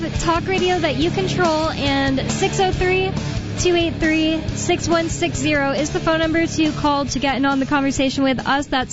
talk radio that you control, and 603-283-6160 is the phone number to call to get in on the conversation with us. That's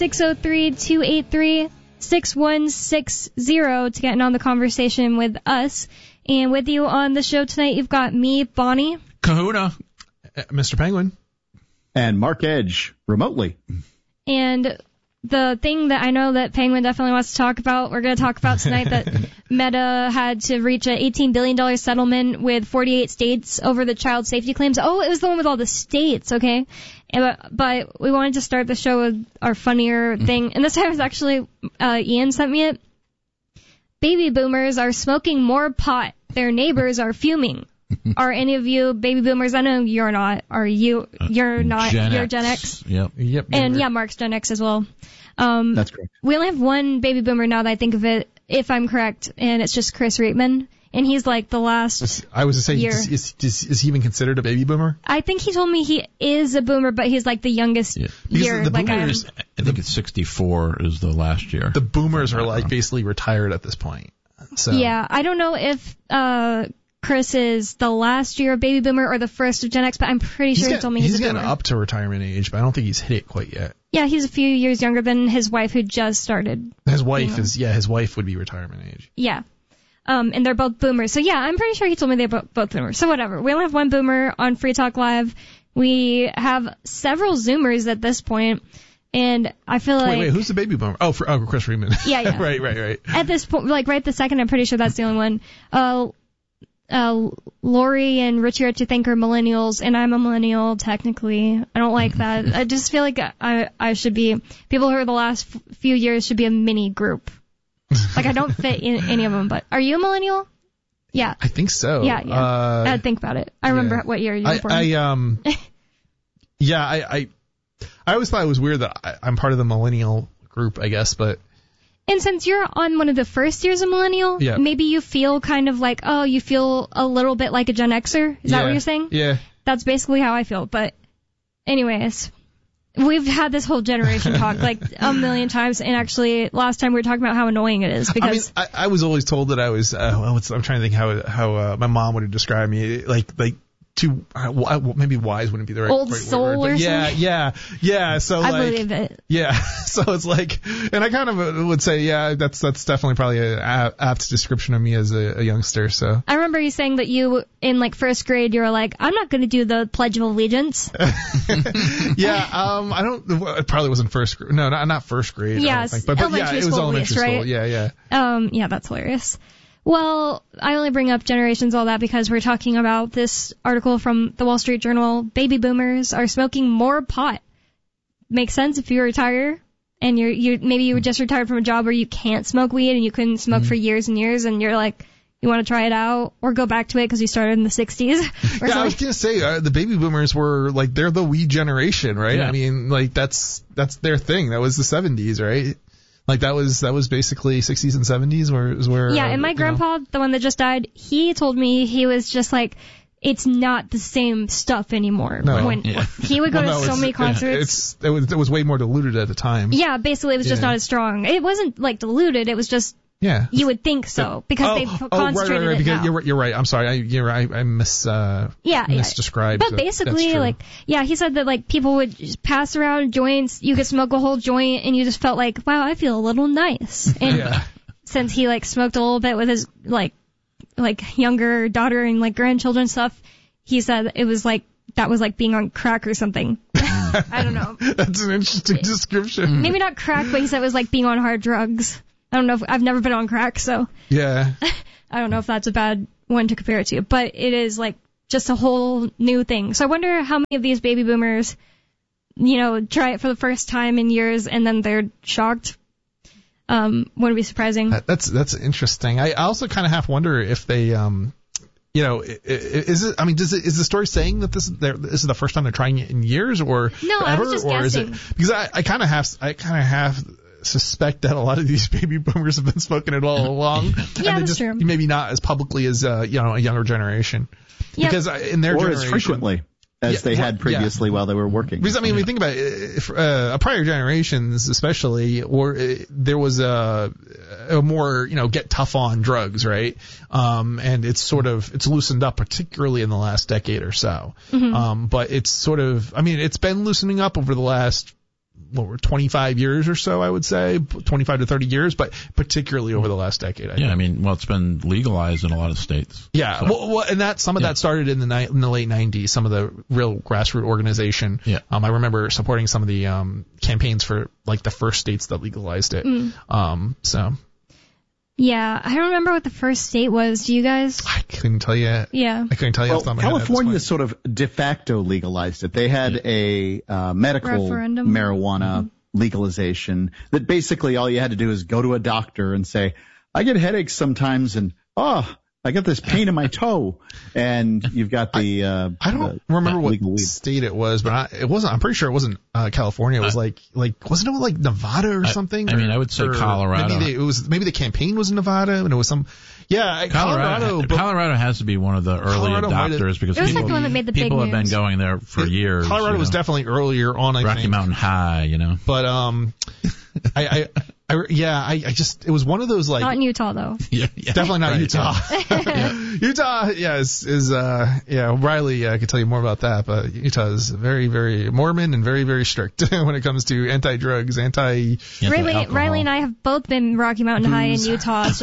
603-283-6160 to get in on the conversation with us. And with you on the show tonight, you've got me, Bonnie. Kahuna. Mr. Penguin. And Mark Edge, remotely. And the thing that I know that Penguin definitely wants to talk about, we're going to talk about tonight, that Meta had to reach an $18 billion settlement with 48 states over the child safety claims. Oh, it was the one with all the states, okay? But we wanted to start the show with our funnier thing. And this time it was actually, Ian sent me it. Baby boomers are smoking more pot. Their neighbors are fuming. Are any of you baby boomers? I know you're not. Are you? You're not. You're Gen X. Yep. And yeah, Mark's Gen X as well. That's correct. We only have one baby boomer now that I think of it, if I'm correct, and it's just Chris Reitman. And he's like the last I was to say, year. Is he even considered a baby boomer? I think he told me he is a boomer, but he's like the youngest year. The like boomers, I think it's 64 is the last year. The boomers are like basically retired at this point. So yeah, I don't know if Chris is the last year of baby boomer or the first of Gen X, but I'm pretty sure he told me he's a boomer. He's getting up to retirement age, but I don't think he's hit it quite yet. Yeah, he's a few years younger than his wife, who just started. His wife his wife would be retirement age. Yeah. And they're both boomers. So yeah, I'm pretty sure he told me they're both boomers. So whatever. We only have one boomer on Free Talk Live. We have several Zoomers at this point, and I feel like... Wait, who's the baby boomer? Oh, Chris Reitman. Yeah. Right. At this point, like right this second, I'm pretty sure that's the only one. Lori and Richie I think are millennials, and I'm a millennial technically. I don't like that. I just feel like I should be... People who are the last few years should be a mini group. Like, I don't fit in any of them, but are you a millennial? Yeah. I think so. Yeah. I had to think about it. I remember what year you were born. I always thought it was weird that I'm part of the millennial group, I guess, but... And since you're on one of the first years of millennial, maybe you feel kind of like, you feel a little bit like a Gen Xer? Is that what you're saying? Yeah. That's basically how I feel, but anyways... We've had this whole generation talk like a million times, and actually last time we were talking about how annoying it is because I was always told that I was I'm trying to think how my mom would have described me like too maybe wise wouldn't be the right old right soul word, or something. Yeah. So I like, believe it. Yeah. So it's like, and I kind of would say that's definitely probably an apt description of me as a youngster. So I remember you saying that you in like first grade you were like, I'm not going to do the Pledge of Allegiance. I don't. It probably wasn't first grade. No, not first grade. Yeah, I don't think. But yeah, it was elementary school. Right? Yeah. Yeah, that's hilarious. Well, I only bring up generations, all that, because we're talking about this article from the Wall Street Journal. Baby boomers are smoking more pot. Makes sense if you retire and maybe you were just retired from a job where you can't smoke weed and you couldn't smoke for years and years, and you're like, you want to try it out or go back to it because you started in the 60s. I was going to say, the baby boomers were like, they're the weed generation, right? Yeah. I mean, like that's their thing. That was the 70s, right? Like that was basically 60s and 70s where yeah, and my grandpa, the one that just died, he told me he was just like, it's not the same stuff anymore. No. He would go to so many concerts. It was way more diluted at the time. Yeah, basically it was just not as strong. It wasn't like diluted, it was just you would think so because they concentrated right, it because now. You're right. I'm sorry. I misdescribed. But basically, he said that like people would just pass around joints. You could smoke a whole joint, and you just felt like, wow, I feel a little nice. And since he like smoked a little bit with his like younger daughter and like grandchildren stuff, he said it was like that was like being on crack or something. I don't know. That's an interesting description. Maybe not crack, but he said it was like being on hard drugs. I don't know I've never been on crack, so. Yeah. I don't know if that's a bad one to compare it to, but it is like just a whole new thing. So I wonder how many of these baby boomers, try it for the first time in years and then they're shocked. Wouldn't be surprising. That's interesting. I also kind of half wonder if they, is it? I mean, is the story saying that this is the first time they're trying it in years or no? Ever, I was just or guessing. Is it because I kind of have suspect that a lot of these baby boomers have been smoking it all along. Yeah, and that's true. Maybe not as publicly as a younger generation. Yeah. Because in their or generation, as frequently. as they had previously while they were working. Because, I mean, when you think about it, prior generations especially, there was a more, get tough on drugs, right? And it's loosened up, particularly in the last decade or so. Mm-hmm. But it's it's been loosening up over the last 25 years or so, I would say, 25 to 30 years, but particularly over the last decade. It's been legalized in a lot of states. Yeah, so. And that started in the late 90s, some of the real grassroots organization. Yeah. I remember supporting some of the campaigns for like the first states that legalized it. Yeah, I don't remember what the first state was. Do you guys? I couldn't tell you. Yeah. I couldn't tell you. Well, California sort of de facto legalized it. They had a medical referendum. Marijuana legalization that basically all you had to do is go to a doctor and say, I get headaches sometimes and, I got this pain in my toe. And you've got the I don't remember what state it was, but it wasn't. I'm pretty sure it wasn't California. It was like wasn't it like Nevada or something? I would say Colorado. Maybe the campaign was in Nevada and it was some. Yeah, Colorado has to be one of the early adopters because people have been going there for years. Colorado was definitely earlier on. I think Rocky Mountain High, But it was one of those like. Not in Utah though. Yeah, definitely not right, Utah. Utah, Riley could tell you more about that, but Utah is very, very Mormon and very, very strict when it comes to anti-drugs, Riley and I have both been Rocky Mountain High in Utah. It's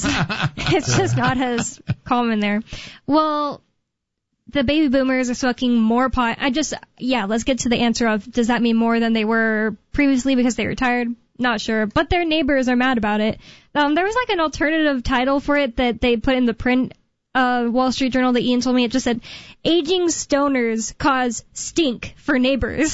just not as common there. Well, the baby boomers are smoking more pot. Let's get to the answer of, does that mean more than they were previously because they retired? Not sure, but their neighbors are mad about it. There was like an alternative title for it that they put in the print Wall Street Journal that Ian told me. It just said, aging stoners cause stink for neighbors.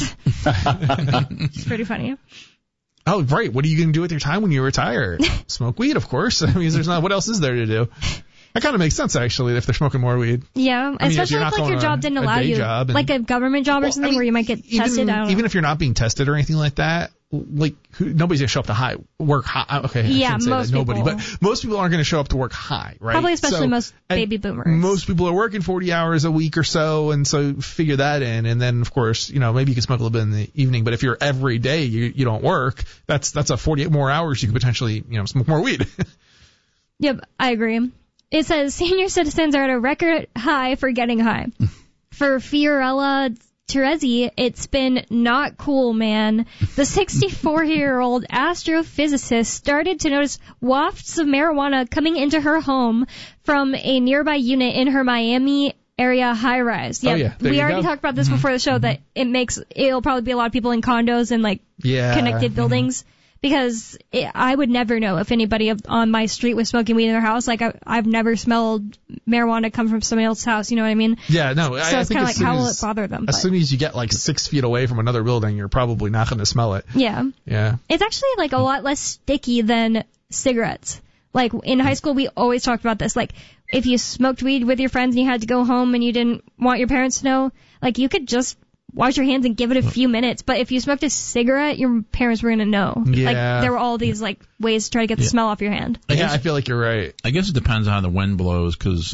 It's pretty funny. Oh, right. What are you going to do with your time when you retire? Smoke weed, of course. I mean, what else is there to do? That kind of makes sense, actually, if they're smoking more weed. Yeah, especially if your job didn't allow you, like a government job or something where you might get tested. Even if you're not being tested or anything like that, nobody's gonna show up to work high. Okay, yeah, most people. Nobody, but most people aren't gonna show up to work high, right? Probably, especially most baby boomers. Most people are working 40 hours a week or so, and so figure that in, and then of course, maybe you can smoke a little bit in the evening. But if you're every day you don't work, that's a 48 more hours you could potentially smoke more weed. Yep, I agree. It says senior citizens are at a record high for getting high. For Fiorella Terezi, it's been not cool, man. The 64-year-old astrophysicist started to notice wafts of marijuana coming into her home from a nearby unit in her Miami area high-rise. Yeah, we already talked about this before the show, that it'll probably be a lot of people in condos and connected buildings. Because I would never know if anybody on my street was smoking weed in their house. Like, I've never smelled marijuana come from somebody else's house, you know what I mean? Yeah, no. So it's kind of like, how will it bother them? As soon as you get 6 feet away from another building, you're probably not going to smell it. Yeah. Yeah. It's actually a lot less sticky than cigarettes. Like, in high school, we always talked about this. Like, if you smoked weed with your friends and you had to go home and you didn't want your parents to know, you could just wash your hands and give it a few minutes. But if you smoked a cigarette, your parents were going to know. Yeah. There were all these ways to try to get the smell off your hand. I feel like you're right. I guess it depends on how the wind blows because,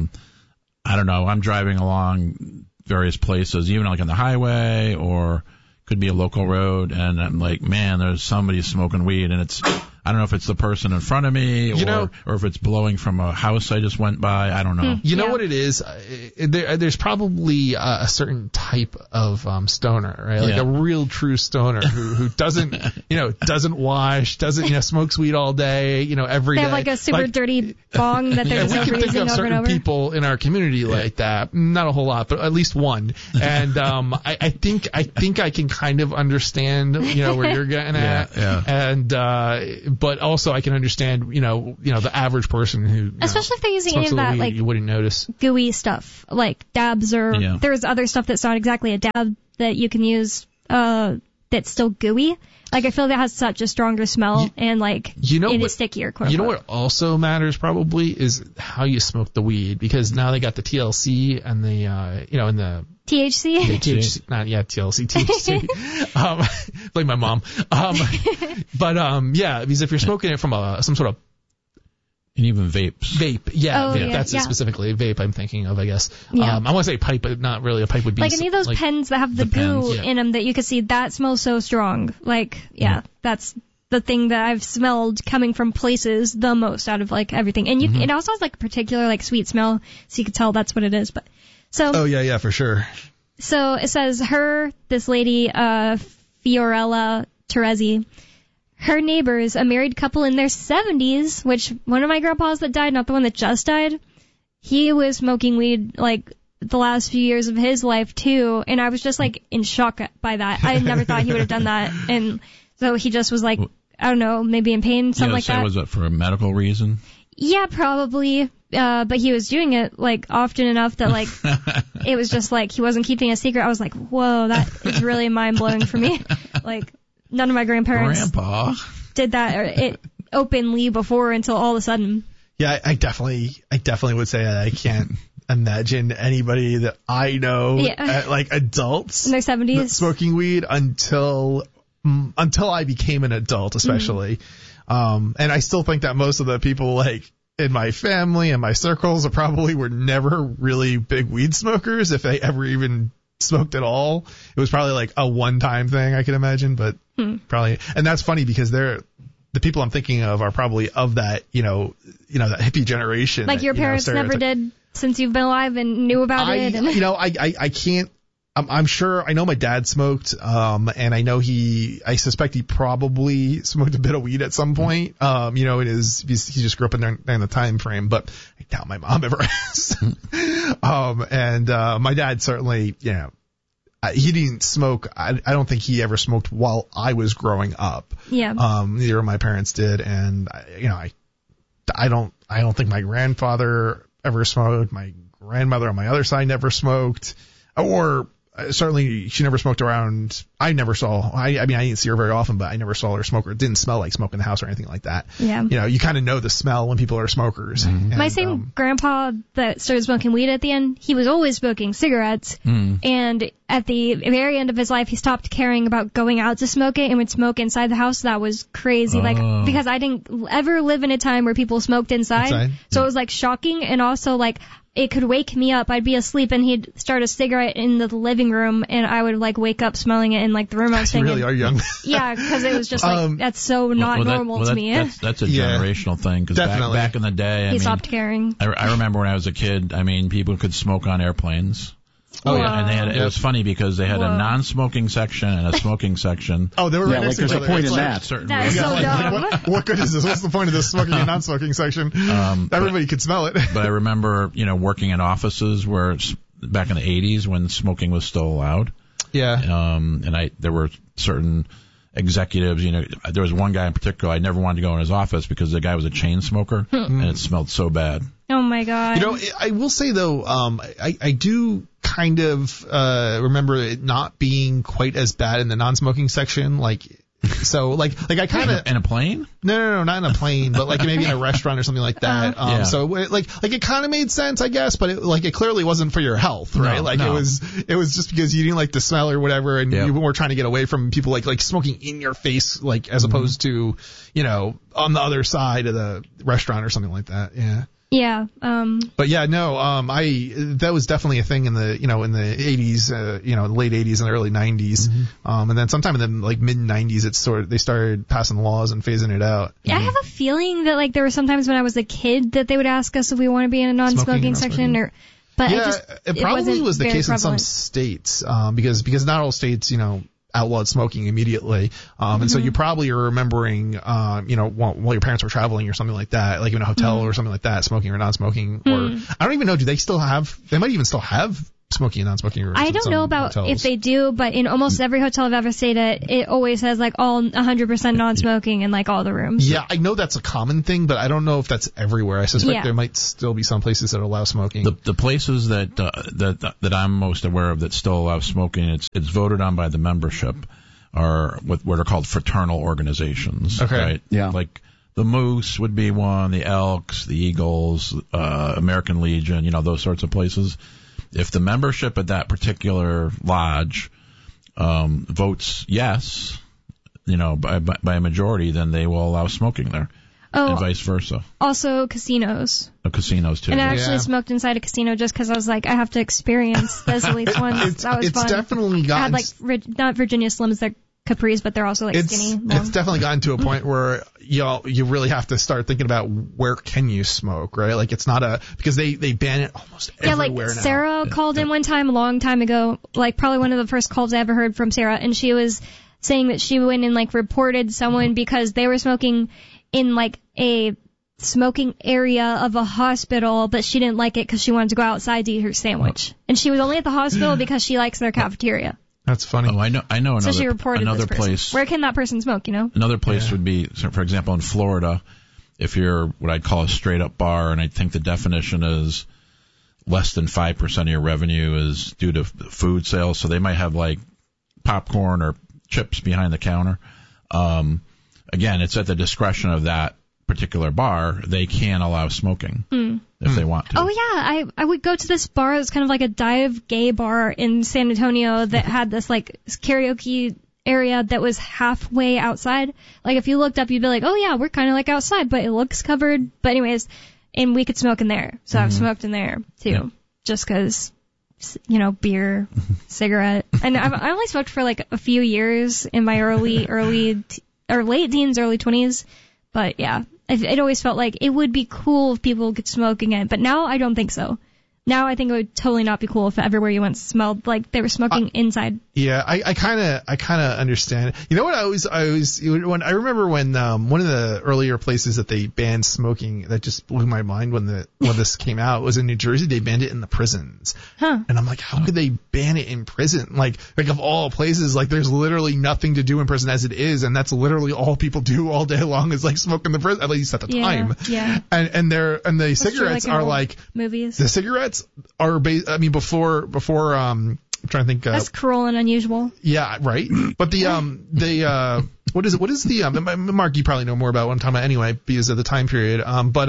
I don't know, I'm driving along various places, even on the highway or could be a local road, and I'm like, man, there's somebody smoking weed, and I don't know if it's the person in front of me or if it's blowing from a house I just went by. I don't know. You know what it is? There's probably a certain type of stoner, right? A real true stoner who doesn't, doesn't wash, doesn't, smokes weed all day, every day. They have a super dirty bong that they're just we can think of over certain and over. people in our community like that. Not a whole lot, but at least one. And I think I can kind of understand, where you're getting at. Yeah. And but also I can understand, the average person who, especially if they're using any of that weed, you wouldn't notice gooey stuff like dabs or there's other stuff that's not exactly a dab that you can use that's still gooey. I feel that has such a stronger smell and it is stickier. Quote you know unquote. what also matters probably is how you smoke the weed, because now they got the TLC and the and the THC? THC, not yet TLC, THC. Blame my mom. Because if you're smoking it from some sort of And even vapes. Vape, yeah, Oh, vape. yeah, That's yeah. specifically vape I'm thinking of, I guess. Yeah. I want to say pipe, but not really. A pipe would be Like any of those like, pens that have the goo pens, yeah. in them that you could see, that smells so strong. Like, yeah, that's the thing that I've smelled coming from places the most out of like everything. And it also has like a particular like sweet smell, so you could tell that's what it is. But so Oh yeah, for sure. So it says this lady, Fiorella Terezi, her neighbors, a married couple in their 70s, which one of my grandpas that died, not the one that just died, he was smoking weed like the last few years of his life too, and I was just like in shock by that. I never thought he would have done that, and so he just was like, I don't know, maybe in pain, something like that. Was it for a medical reason? Yeah, probably. But he was doing it like often enough that like it was just like he wasn't keeping a secret. I was like, whoa, that is really mind blowing for me. Like none of my grandparents Grandpa. did that or it openly before until all of a sudden. Yeah, I definitely would say that I can't imagine anybody that I know, like adults, In their 70s. smoking weed until I became an adult, especially. And I still think that most of the people like in my family and my circles were never really big weed smokers, if they ever even smoked at all. It was probably like a one-time thing, I can imagine, but probably. And that's funny because the people I'm thinking of are probably of that, that hippie generation. Like that, your parents never did since you've been alive and knew about it. And I can't. I'm sure. I know my dad smoked, and I know I suspect he probably smoked a bit of weed at some point. He just grew up in the time frame, but I doubt my mom ever has. And my dad certainly, he didn't smoke. I don't think he ever smoked while I was growing up. Yeah. Neither of my parents did, and I don't think my grandfather ever smoked. My grandmother on my other side never smoked, or certainly she never smoked around. I never saw. I didn't see her very often, but I never saw her smoke, or it didn't smell like smoke in the house or anything like that. Yeah. You kind of know the smell when people are smokers. And, my same grandpa that started smoking weed at the end, he was always smoking cigarettes. And at the very end of his life, he stopped caring about going out to smoke it and would smoke inside the house. That was crazy. Like, because I didn't ever live in a time where people smoked inside. So it was like shocking, and also like it could wake me up. I'd be asleep and he'd start a cigarette in the living room, and I would like wake up smelling it in like the room I was you staying really in. are young. Yeah, because it was just like that's so not normal to me. That's a generational thing. Because back in the day, he stopped caring. I remember when I was a kid. People could smoke on airplanes. Oh yeah, and it was funny because they had a non-smoking section and a smoking section. Oh, they were right next to each there's other. a point in that. That's so dumb. What good is this? What's the point of this smoking and non-smoking section? Everybody could smell it. But I remember, working in offices where back in the 80s when smoking was still allowed. Yeah. There were certain executives, there was one guy in particular I never wanted to go in his office because the guy was a chain smoker and it smelled so bad. Oh my God. I will say though, I do kind of remember it not being quite as bad in the non-smoking section. Like I kind of in a plane? No, not in a plane, but like maybe in a restaurant or something like that. So like it kind of made sense, I guess, but it clearly wasn't for your health, right? No. It was just because you didn't like the smell or whatever, and you were trying to get away from people like smoking in your face, like as opposed to on the other side of the restaurant or something like that. Yeah. Yeah. But yeah, no, that was definitely a thing in the, in the 80s, the late 80s and the early 90s. And then sometime in the like mid 90s, they started passing laws and phasing it out. Yeah, I have a feeling that like there were sometimes when I was a kid that they would ask us if we want to be in a non-smoking section but it probably was the case in some states, because not all states, outlawed smoking immediately. And so you probably are remembering, while your parents were traveling or something like that, like in a hotel or something like that, smoking or non-smoking. Or I don't even know, they might even still have smoking and non-smoking rooms. I don't know about hotels. If they do, but in almost every hotel I've ever stayed at, it always has like all 100% non-smoking in like all the rooms. Yeah, I know that's a common thing, but I don't know if that's everywhere. I suspect there might still be some places that allow smoking. The places that I'm most aware of that still allow smoking, it's voted on by the membership, are what are called fraternal organizations. Okay. Right? Yeah. Like the Moose would be one, the Elks, the Eagles, American Legion, those sorts of places. If the membership at that particular lodge votes yes, by a majority, then they will allow smoking there. and vice versa. Also casinos. Casinos too. And I actually smoked inside a casino just because I was like, I have to experience this at least once. That was fun. Definitely gotten. I had like not Virginia Slims, they're Capris, but they're also like skinny. Long. It's definitely gotten to a point where you really have to start thinking about where can you smoke, right? Like it's not because they ban it almost everywhere now. Like Sarah called in one time a long time ago, like probably one of the first calls I ever heard from Sarah, and she was saying that she went and like reported someone because they were smoking in like a smoking area of a hospital, but she didn't like it because she wanted to go outside to eat her sandwich. And she was only at the hospital because she likes their cafeteria. That's funny. Oh, I know another, so she reported another this place. Where can that person smoke, you know? Another place would be, for example, in Florida, if you're what I'd call a straight up bar, and I think the definition is less than 5% of your revenue is due to food sales, so they might have like popcorn or chips behind the counter. Again, it's at the discretion of that particular bar. They can allow smoking if they want to. Oh yeah, I would go to this bar that's kind of like a dive gay bar in San Antonio that had this like karaoke area that was halfway outside. Like if you looked up, you'd be like, oh yeah, we're kind of like outside, but it looks covered. But anyways, and we could smoke in there. So I've smoked in there too, just because, you know, beer, cigarette. And I only smoked for like a few years in my late teens, early 20s. But yeah, it always felt like it would be cool if people could smoke again. But now I don't think so. Now I think it would totally not be cool if everywhere you went smelled like they were smoking inside. Yeah, I kind of understand. You know what I remember when one of the earlier places that they banned smoking that just blew my mind when this came out was in New Jersey. They banned it in the prisons. Huh. And I'm like, how could they ban it in prison? Like of all places, like there's literally nothing to do in prison as it is, and that's literally all people do all day long is like smoke in the prison, at least at the time. Yeah. And the cigarettes are like movies. The cigarettes are before I'm trying to think. That's cruel and unusual. Yeah, right. But what is the Mark? You probably know more about what I'm talking about anyway because of the time period.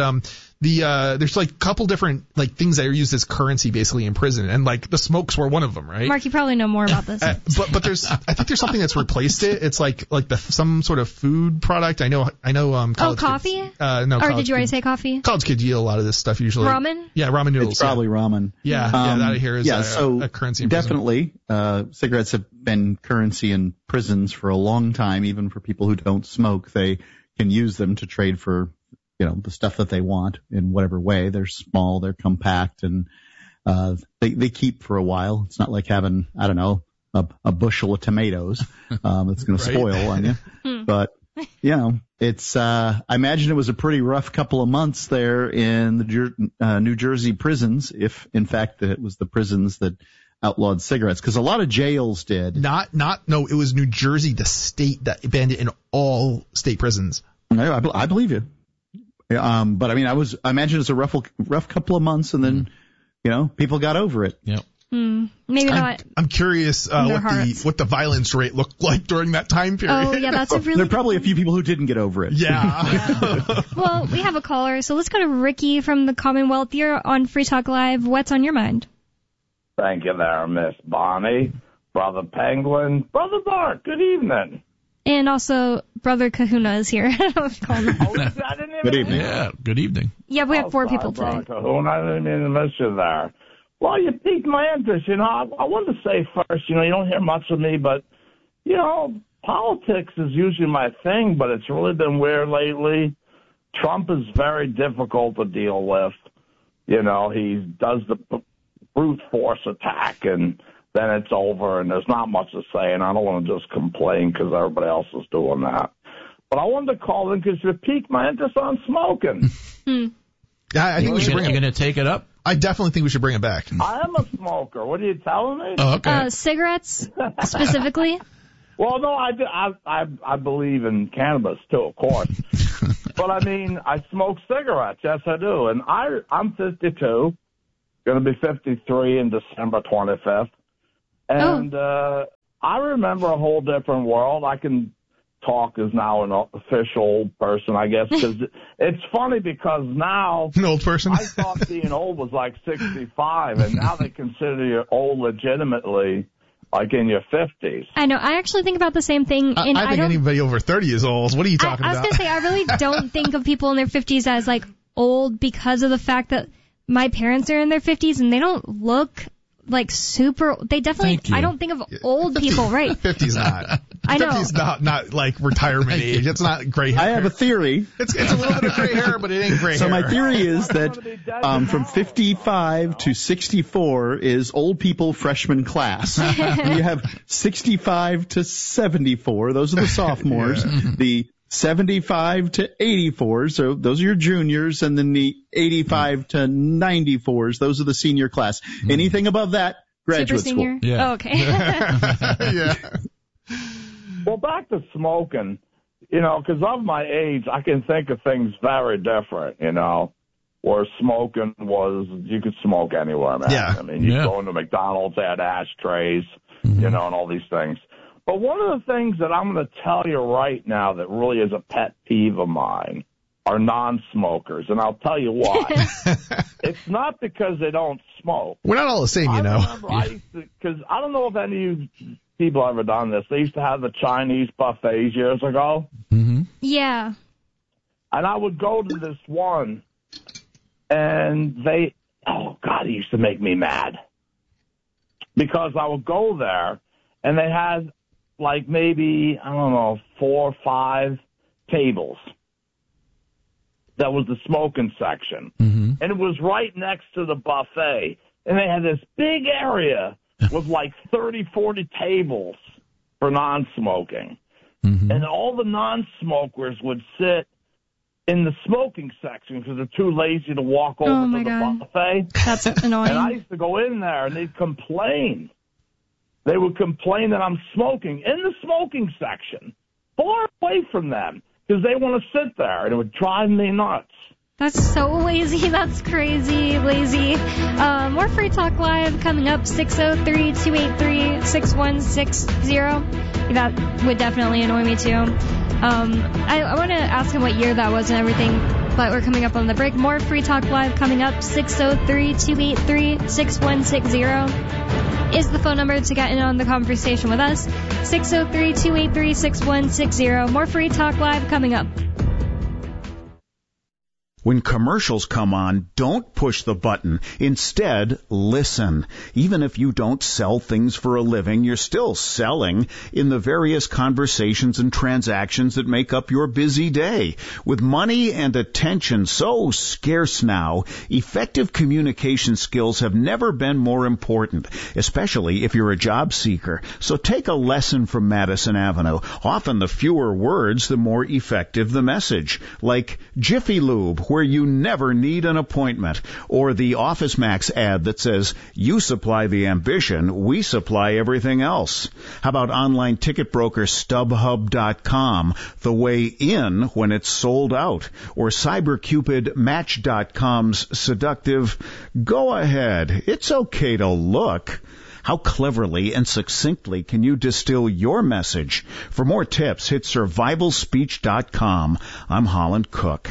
There's like a couple different like things that are used as currency basically in prison, and like the smokes were one of them, right? Mark, you probably know more about this. But I think there's something that's replaced it. It's like some sort of food product. I know. Coffee? Kids, no. Or did you already say coffee? College kids eat a lot of this stuff usually. Ramen? Yeah, ramen noodles. It's probably ramen. Yeah, that I hear is a currency in prison. Definitely, cigarettes have been currency in prisons for a long time. Even for people who don't smoke, they can use them to trade for, you know, the stuff that they want in whatever way. They're small, they're compact, and they keep for a while. It's not like having, I don't know, a bushel of tomatoes that's going to spoil on you. But, you know, it's I imagine it was a pretty rough couple of months there in the New Jersey prisons, if in fact it was the prisons that outlawed cigarettes, because a lot of jails did. No, it was New Jersey, the state that banned it in all state prisons. I believe you. But I mean, I imagine it's a rough couple of months, and then, you know, people got over it. Yep. Maybe not. I'm curious what the violence rate looked like during that time period. Oh yeah, that's a really. There are probably a few people who didn't get over it. Yeah. Well, we have a caller, so let's go to Ricky from the Commonwealth. You're on Free Talk Live. What's on your mind? Thank you there, Miss Bonnie. Brother Penguin. Brother Bart, good evening. And also, Brother Kahuna is here. Good evening. Yeah, good evening. Yeah, we have 4 people today. Brother Kahuna, I didn't mean to miss you there. Well, you piqued my interest. You know, I wanted to say first, you know, you don't hear much of me, but, you know, politics is usually my thing, but it's really been weird lately. Trump is very difficult to deal with. You know, he does the brute force attack, and then it's over, and there's not much to say, and I don't want to just complain because everybody else is doing that. But I wanted to call in because you piqued my interest on smoking. I think we should bring it. You're going to take it up? I definitely think we should bring it back. I am a smoker. What are you telling me? Oh, okay. Cigarettes, specifically? Well, no, I believe in cannabis, too, of course. But, I mean, I smoke cigarettes. Yes, I do. And I'm 52, going to be 53 in December 25th. And I remember a whole different world. I can talk as now an official person, I guess, because it's funny because now an old person. I thought being old was like 65, and now they consider you old legitimately like in your 50s. I know. I actually think about the same thing. And I think anybody over 30 is old. What are you talking about? I was going to say, I really don't think of people in their 50s as, like, old because of the fact that my parents are in their 50s and they don't look like super. They definitely. I don't think of old people, right? 50's not. I know. 50's not like retirement age. It's not gray hair. I have a theory. It's a little bit of gray hair, but it ain't gray hair. So my theory is that from 55 to 64 is old people freshman class. You have 65 to 74. Those are the sophomores. Yeah. The 75 to 84, so those are your juniors, and then the 85 to 94s, those are the senior class. Anything above that, graduate Super senior? school. Yeah. Oh, okay. Yeah. Well, back to smoking, because of my age, I can think of things very different, where smoking was, you could smoke anywhere, man. Yeah. I mean, you go into McDonald's, they had ashtrays, and all these things. But one of the things that I'm going to tell you right now that really is a pet peeve of mine are non-smokers, and I'll tell you why. It's not because they don't smoke. We're not all the same, I remember I used to, because I don't know if any of you people have ever done this. They used to have the Chinese buffets years ago. Mm-hmm. Yeah. And I would go to this one, and it used to make me mad. Because I would go there, and they had like maybe, 4 or 5 tables. That was the smoking section. Mm-hmm. And it was right next to the buffet. And they had this big area with like 30, 40 tables for non-smoking. Mm-hmm. And all the non-smokers would sit in the smoking section because they're too lazy to walk over to the buffet. That's annoying. And I used to go in there and they'd complain. They would complain that I'm smoking in the smoking section, far away from them, because they want to sit there, and it would drive me nuts. That's so lazy. That's crazy lazy. More Free Talk Live coming up, 603-283-6160. That would definitely annoy me, too. I want to ask him what year that was and everything, but we're coming up on the break. More Free Talk Live coming up, 603-283-6160. Is the phone number to get in on the conversation with us. 603-283-6160. More Free Talk Live coming up. When commercials come on, don't push the button. Instead, listen. Even if you don't sell things for a living, you're still selling in the various conversations and transactions that make up your busy day. With money and attention so scarce now, effective communication skills have never been more important, especially if you're a job seeker. So take a lesson from Madison Avenue. Often the fewer words, the more effective the message. Like Jiffy Lube, where you never need an appointment, or the Office Max ad that says, you supply the ambition, we supply everything else. How about online ticket broker StubHub.com, the way in when it's sold out, or CyberCupidMatch.com's seductive, go ahead, it's okay to look. How cleverly and succinctly can you distill your message? For more tips, hit survivalspeech.com. I'm Holland Cook.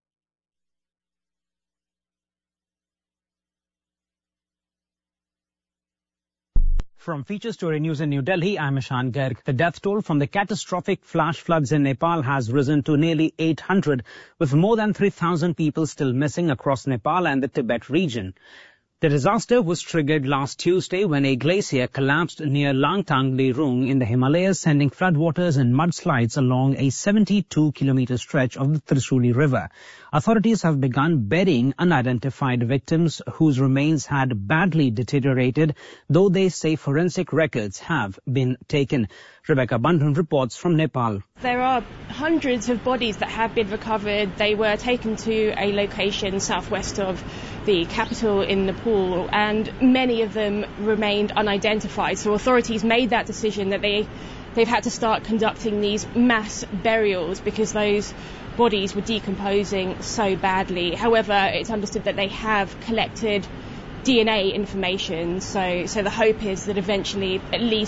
From Feature Story News in New Delhi, I'm Ishan Garg. The death toll from the catastrophic flash floods in Nepal has risen to nearly 800, with more than 3,000 people still missing across Nepal and the Tibet region. The disaster was triggered last Tuesday when a glacier collapsed near Langtang Lerung in the Himalayas, sending floodwaters and mudslides along a 72-kilometer stretch of the Trishuli River. Authorities have begun burying unidentified victims whose remains had badly deteriorated, though they say forensic records have been taken. Rebecca Bandhan reports from Nepal. There are hundreds of bodies that have been recovered. They were taken to a location southwest of the capital in Nepal, and many of them remained unidentified. So authorities made that decision that they've had to start conducting these mass burials because those bodies were decomposing so badly. However, it's understood that they have collected DNA information, so the hope is that eventually at least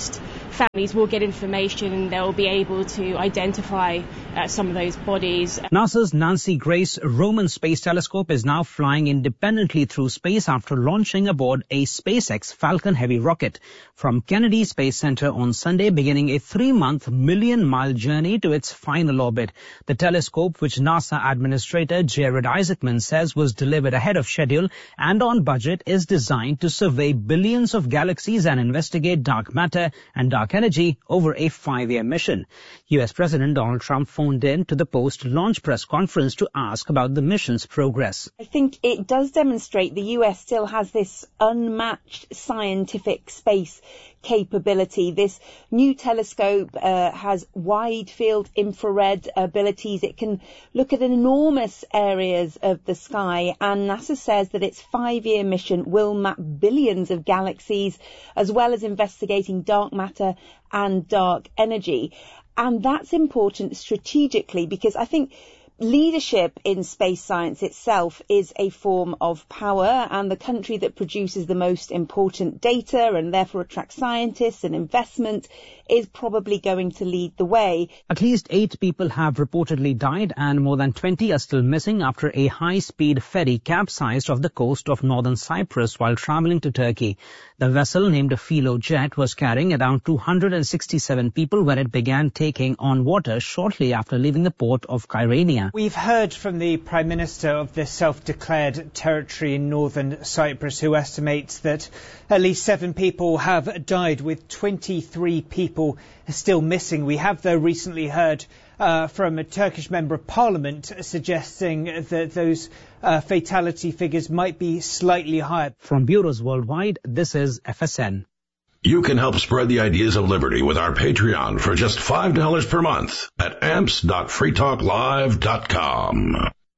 families will get information and they'll be able to identify some of those bodies. NASA's Nancy Grace Roman Space Telescope is now flying independently through space after launching aboard a SpaceX Falcon Heavy rocket from Kennedy Space Center on Sunday, beginning a 3-month million-mile journey to its final orbit. The telescope, which NASA Administrator Jared Isaacman says was delivered ahead of schedule and on budget, is designed to survey billions of galaxies and investigate dark matter and dark energy over a 5-year mission. U.S. President Donald Trump phoned in to the post-launch press conference to ask about the mission's progress. I think it does demonstrate the U.S. still has this unmatched scientific space capability. This new telescope has wide field infrared abilities. It can look at enormous areas of the sky, and NASA says that its 5-year mission will map billions of galaxies as well as investigating dark matter and dark energy. And that's important strategically because I think leadership in space science itself is a form of power, and the country that produces the most important data and therefore attracts scientists and investment is probably going to lead the way. At least 8 people have reportedly died and more than 20 are still missing after a high-speed ferry capsized off the coast of northern Cyprus while traveling to Turkey. The vessel, named Philo Jet, was carrying around 267 people when it began taking on water shortly after leaving the port of Kyrenia. We've heard from the Prime Minister of the self-declared territory in northern Cyprus, who estimates that at least 7 people have died, with 23 people still missing. We have, though, recently heard from a Turkish member of parliament suggesting that those fatality figures might be slightly higher. From bureaus worldwide, this is FSN. You can help spread the ideas of liberty with our Patreon for just $5 per month at amps.freetalklive.com.